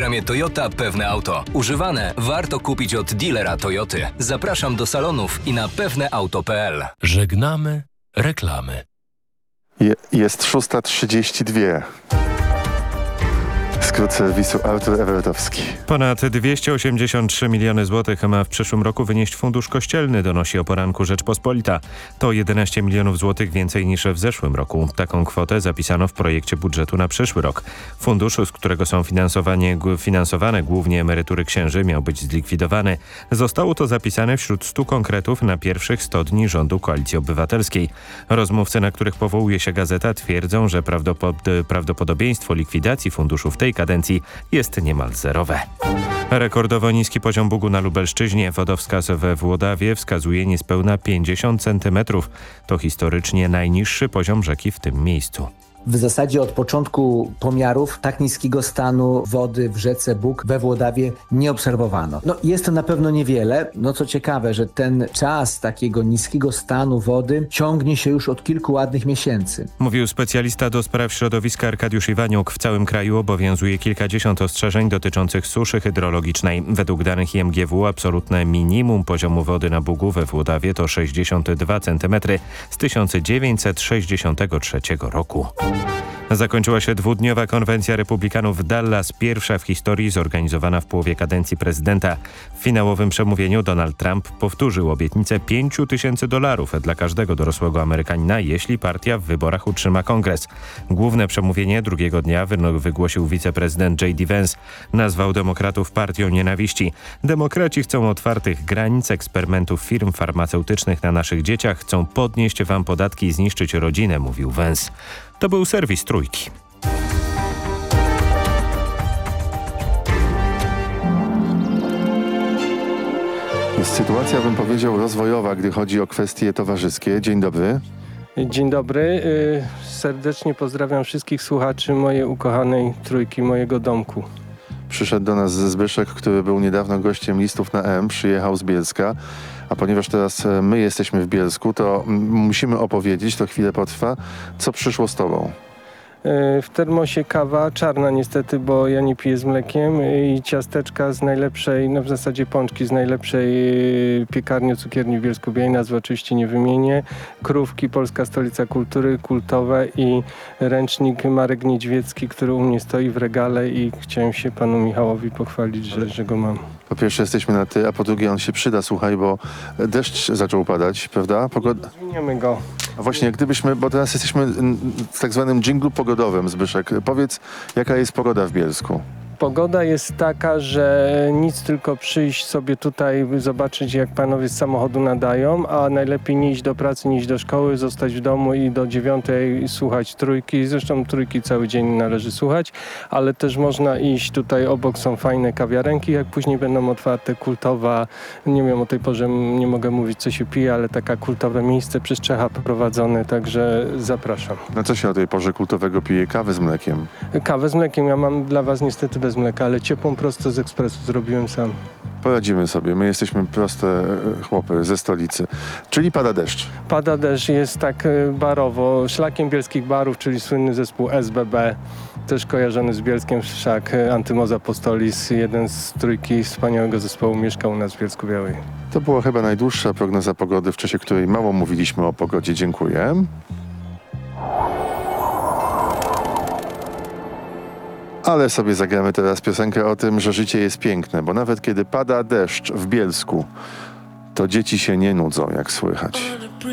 programie Toyota Pewne Auto. Używane warto kupić od dealera Toyoty. Zapraszam do salonów i na pewneauto.pl. Żegnamy reklamy. Jest 6:32. Skrót serwisu Artur Ewertowski. Ponad 283 miliony złotych ma w przyszłym roku wynieść fundusz kościelny, donosi o poranku Rzeczpospolita. To 11 milionów złotych więcej niż w zeszłym roku. Taką kwotę zapisano w projekcie budżetu na przyszły rok. Fundusz, z którego są finansowane głównie emerytury księży, miał być zlikwidowany. Zostało to zapisane wśród 100 konkretów na pierwszych 100 dni rządu Koalicji Obywatelskiej. Rozmówcy, na których powołuje się gazeta, twierdzą, że prawdopodobieństwo likwidacji funduszu w tej kadencji jest niemal zerowe. Rekordowo niski poziom Bugu na Lubelszczyźnie. Wodowskaz we Włodawie wskazuje niespełna 50 cm. To historycznie najniższy poziom rzeki w tym miejscu. W zasadzie od początku pomiarów tak niskiego stanu wody w rzece Bug we Włodawie nie obserwowano. Jest to na pewno niewiele. Co ciekawe, że ten czas takiego niskiego stanu wody ciągnie się już od kilku ładnych miesięcy. Mówił specjalista do spraw środowiska Arkadiusz Iwaniuk. W całym kraju obowiązuje kilkadziesiąt ostrzeżeń dotyczących suszy hydrologicznej. Według danych IMGW absolutne minimum poziomu wody na Bugu we Włodawie to 62 cm z 1963 roku. Zakończyła się dwudniowa konwencja republikanów w Dallas, pierwsza w historii zorganizowana w połowie kadencji prezydenta. W finałowym przemówieniu Donald Trump powtórzył obietnicę $5,000 dla każdego dorosłego Amerykanina, jeśli partia w wyborach utrzyma kongres. Główne przemówienie drugiego dnia wygłosił wiceprezydent J.D. Vance. Nazwał demokratów partią nienawiści. Demokraci chcą otwartych granic, eksperymentów firm farmaceutycznych na naszych dzieciach, chcą podnieść wam podatki i zniszczyć rodzinę, mówił Vance. To był serwis Trójki. Jest sytuacja, bym powiedział, rozwojowa, gdy chodzi o kwestie towarzyskie. Dzień dobry. Dzień dobry. Serdecznie pozdrawiam wszystkich słuchaczy mojej ukochanej Trójki, mojego domku. Przyszedł do nas Zbyszek, który był niedawno gościem Listów na M, przyjechał z Bielska. A ponieważ teraz my jesteśmy w Bielsku, to musimy opowiedzieć, to chwilę potrwa, co przyszło z tobą. W termosie kawa, czarna niestety, bo ja nie piję z mlekiem, i ciasteczka z najlepszej, w zasadzie pączki z najlepszej piekarni, cukierni w Bielsku-Białej, nazwy oczywiście nie wymienię. Krówki, Polska Stolica Kultury, kultowe, i ręcznik Marek Niedźwiecki, który u mnie stoi w regale i chciałem się panu Michałowi pochwalić, że go mam. Po pierwsze jesteśmy na ty, a po drugie on się przyda, słuchaj, bo deszcz zaczął padać, prawda? Zwiniemy go. A właśnie, bo teraz jesteśmy w tak zwanym dżinglu pogodowym, Zbyszek. Powiedz, jaka jest pogoda w Bielsku? Pogoda jest taka, że nic, tylko przyjść sobie tutaj, zobaczyć, jak panowie z samochodu nadają, a najlepiej nie iść do pracy, nie iść do szkoły, zostać w domu i do 9:00 słuchać Trójki. Zresztą Trójki cały dzień należy słuchać, ale też można iść tutaj, obok są fajne kawiarenki, jak później będą otwarte, kultowa, nie wiem, o tej porze nie mogę mówić, co się pije, ale taka kultowe miejsce przez Czecha prowadzone, także zapraszam. Na co się o tej porze kultowego pije? Kawę z mlekiem? Kawę z mlekiem, ja mam dla was niestety bez mleka, ale ciepłą prosto z ekspresu zrobiłem sam. Poradzimy sobie, my jesteśmy proste chłopy ze stolicy. Czyli pada deszcz. Pada deszcz, jest tak barowo, szlakiem bielskich barów, czyli słynny zespół SBB, też kojarzony z Bielskiem, wszak Antymos Apostolis, jeden z Trójki wspaniałego zespołu, mieszkał u nas w Bielsku-Białej. To była chyba najdłuższa prognoza pogody, w czasie której mało mówiliśmy o pogodzie. Dziękuję. Ale sobie zagramy teraz piosenkę o tym, że życie jest piękne, bo nawet kiedy pada deszcz w Bielsku, to dzieci się nie nudzą, jak słychać.